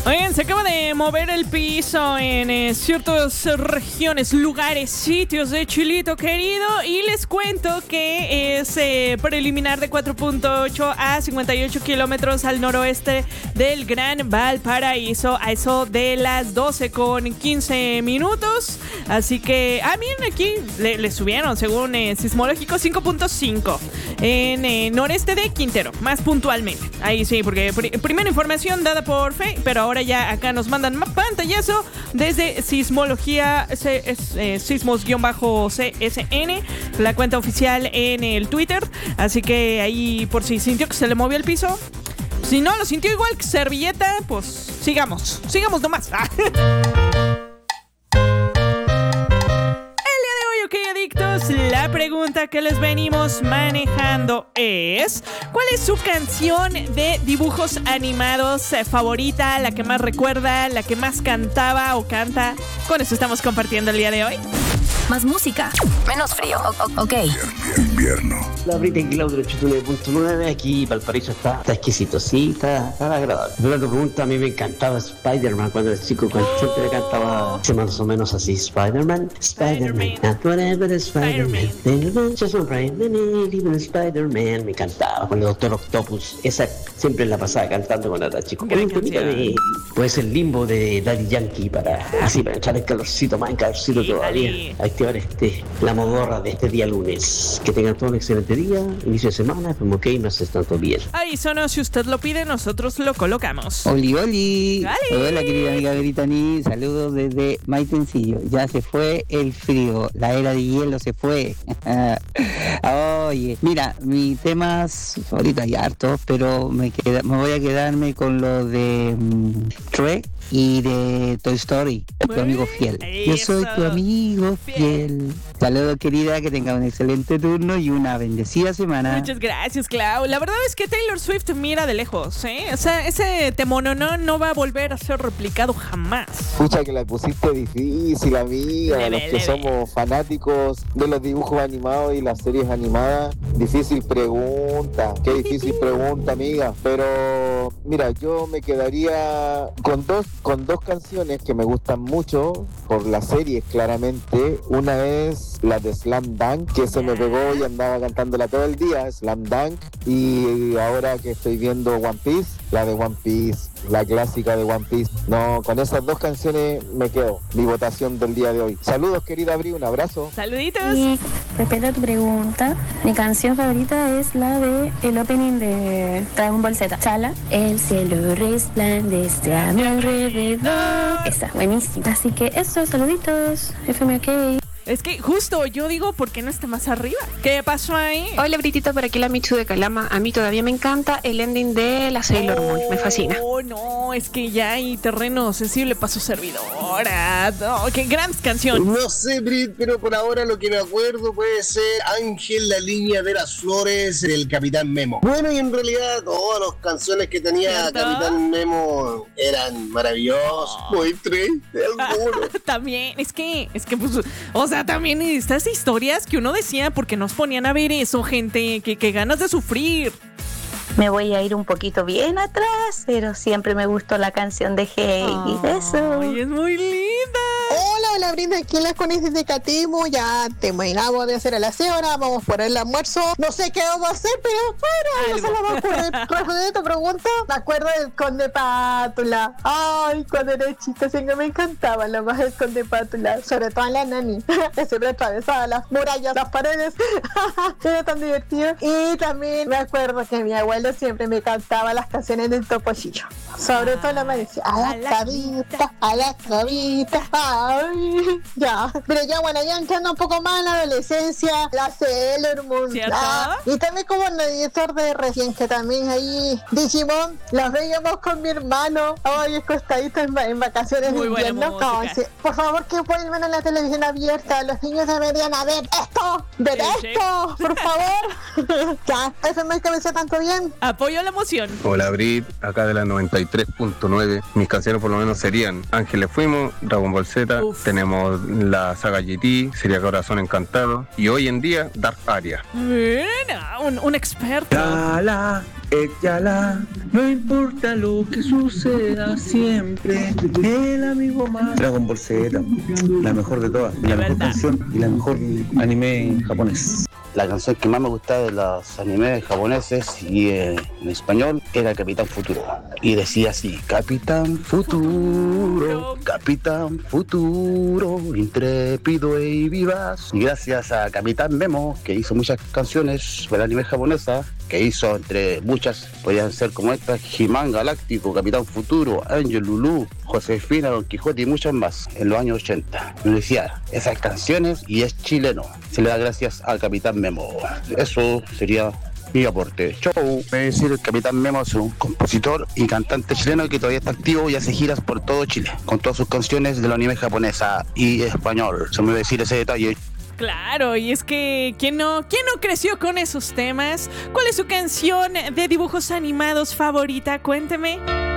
Oigan, se acaba de mover el piso en ciertas regiones, lugares, sitios de Chilito querido. Y les cuento que es preliminar de 4.8 a 58 kilómetros al noroeste del Gran Valparaíso. A eso de las 12:15 minutos. Así que, miren aquí, le subieron según Sismológico 5.5 en noreste de Quintero, más puntualmente. Ahí sí, porque primera información dada por Fe, pero ahora ya acá nos mandan pantallazo desde Sismología, Sismos-CSN, la cuenta oficial en el Twitter. Así que ahí, por si sintió que se le movió el piso, si no lo sintió igual que servilleta, pues sigamos nomás. La pregunta que les venimos manejando es: ¿cuál es su canción de dibujos animados favorita? La que más recuerda, la que más cantaba o canta. Con eso estamos compartiendo el día de hoy. Más música, menos frío. Ok. Invierno. La Brita en Claudio 89.9, aquí Valparaíso está exquisito, sí, está agradable. Pero la pregunta, a mí me encantaba Spider-Man cuando era chico, cuando siempre cantaba más o menos así: Spider-Man, whatever Spider-Man, just one bright minute, even Spider-Man. Me encantaba con el Doctor Octopus, esa siempre la pasaba cantando cuando era chico. Pues el Limbo de Daddy Yankee para echar el calorcito, más calorcito todavía. Activar la modorra de este día lunes. Que tengan todo un excelente día, inicio de semana, como que no se tanto bien. Ahí sonó, si usted lo pide, nosotros lo colocamos. Oli. ¡Vale! Hola, querida amiga Britani, saludos desde Maitencillo. Ya se fue el frío, la era de hielo se fue. Oye, mira, mis temas ahorita hay hartos, pero me voy a quedarme con lo de Shrek y de Toy Story, tu amigo fiel. Yo soy tu amigo fiel. Saludos, querida, que tenga un excelente turno y una bendecida semana. Muchas gracias, Clau. La verdad es que Taylor Swift mira de lejos, ¿eh? O sea, ese temononón no va a volver a ser replicado jamás. Escucha que la pusiste difícil, amiga. Los que somos fanáticos de los dibujos animados y las series animadas, difícil pregunta. Qué difícil pregunta, amiga. Pero, mira, yo me quedaría con dos canciones que me gustan mucho por las series, claramente. Una es la de Slam Dunk, que se me pegó y andaba cantándola todo el día, Slam Dunk. Y ahora que estoy viendo One Piece, la de One Piece, la clásica de One Piece. No, con esas dos canciones me quedo. Mi votación del día de hoy. Saludos, querida Bri, un abrazo. Saluditos. Y respecto a tu pregunta, mi canción favorita es la de el opening de Dragon Ball Z, Chala. El cielo resplandece a mi alrededor. Esa, buenísima. Así que eso, saluditos. FMK. Es que justo yo digo, ¿por qué no está más arriba? ¿Qué pasó ahí? Hola, Britita, por aquí la Michu de Calama. A mí todavía me encanta el ending de la Sailor Moon, me fascina. No, es que ya hay terreno sensible para su servidora. No, qué gran canción. No sé, Brit, pero por ahora lo que me acuerdo puede ser Ángel, la línea de las flores del Capitán Memo. Bueno, y en realidad todas las canciones que tenía ¿cierto? Capitán Memo eran maravillosas, muy triste algunos. También, es que pues, o sea, también estas historias que uno decía, porque nos ponían a ver eso, gente, que ganas de sufrir. Me voy a ir un poquito bien atrás, pero siempre me gustó la canción de Heidi. Eso. Ay, es muy linda. Hola, Brenda, aquí en las cones de Catemo. Ya terminamos de hacer el aseo, ahora vamos por el almuerzo. No sé qué vamos a hacer, pero bueno, no se lo va a ocurrir. Respondiendo a tu pregunta, me acuerdo del Conde Pátula. Ay, cuando era chica, siempre me encantaba la más del Conde Pátula, sobre todo en la nani, que siempre atravesaba las murallas, las paredes. Era tan divertido. Y también me acuerdo que mi abuelo siempre me cantaba las canciones del Topollillo, sobre todo la decía a la cabita, ay, ya. Pero ya, bueno, ya entrando un poco más en la adolescencia, la Sailor Moon, y también como el editor de recién, que también ahí Digimon, los veíamos con mi hermano, ay, acostaditos en vacaciones de invierno. Sí. Por favor, que vuelvan a la televisión abierta, los niños deberían ver esto, por favor. Ya, eso me cabeza tanto bien. Apoyo la emoción. Hola, Brit, acá de la 93.9. Mis canciones por lo menos serían Ángeles Fuimos, Dragon Ball Z, tenemos la saga GT, sería Corazón Encantado, y hoy en día Dark Aria. Mira, un experto. échala, no importa lo que suceda siempre, el amigo más. Dragon Ball Z, la mejor de todas, la mejor canción y la mejor anime japonés. La canción que más me gustaba de los animes japoneses y en español era Capitán Futuro. Y decía así: Capitán Futuro, intrépido y vivaz. Y gracias a Capitán Memo, que hizo muchas canciones para el anime japonesa, que hizo entre muchas, podían ser como estas: He-Man Galáctico, Capitán Futuro, Angel Lulú, Josefina, Don Quijote y muchas más, en los años 80. Me decía esas canciones y es chileno. Se le da gracias al Capitán Memo. Eso sería mi aporte. Chau. Voy a decir, el Capitán Memo es un compositor y cantante chileno que todavía está activo y hace giras por todo Chile, con todas sus canciones del anime japonesa y español. Se me va a decir ese detalle. Claro, y es que ¿quién no creció con esos temas? ¿Cuál es su canción de dibujos animados favorita? Cuénteme.